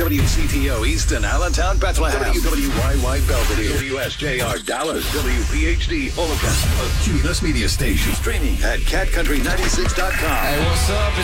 WCTO Easton, Allentown, Bethlehem. WYY Belvedere. WSJR Dallas. WPHD Omaha. A Cumulus Media Station. Streaming at catcountry96.com. Hey, what's up?